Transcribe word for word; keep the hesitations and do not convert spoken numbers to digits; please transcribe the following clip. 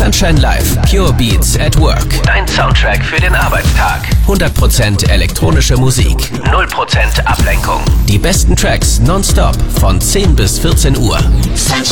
Sunshine Live, Pure Beats at Work. Dein Soundtrack für den Arbeitstag. hundert Prozent elektronische Musik, null Prozent Ablenkung. Die besten Tracks nonstop von zehn bis vierzehn Uhr. Sunshine.